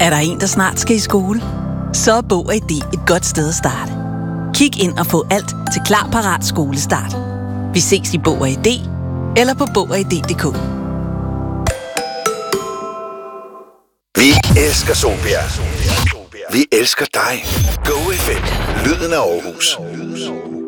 Er der en, der snart skal i skole? Så er Bog og ID et godt sted at starte. Kig ind og få alt til klar, parat skolestart. Vi ses i Bog og ID eller på bogogid.dk. Vi elsker Solbjerg. Vi elsker dig. Go FM. Lyden af Aarhus.